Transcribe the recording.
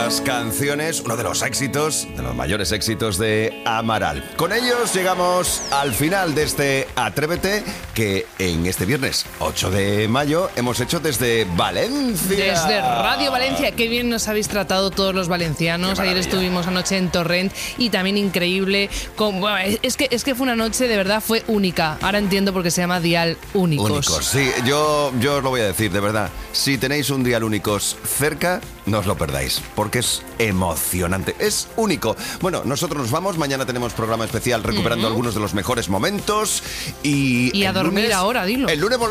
las canciones, uno de los éxitos, de los mayores éxitos de Amaral. Con ellos llegamos al final de este Atrévete, que en este viernes 8 de mayo hemos hecho desde Valencia. Desde Radio Valencia. Qué bien nos habéis tratado todos los valencianos. Ayer estuvimos anoche en Torrent y también increíble. Es que fue una noche, de verdad, fue única. Ahora entiendo por qué se llama Dial Únicos. Únicos, sí. Yo os lo voy a decir, de verdad. Si tenéis un Dial Únicos cerca, no os lo perdáis, porque es emocionante, es único. Bueno, nosotros nos vamos, mañana tenemos programa especial recuperando algunos de los mejores momentos y a dormir lunes, ahora, dilo. El lunes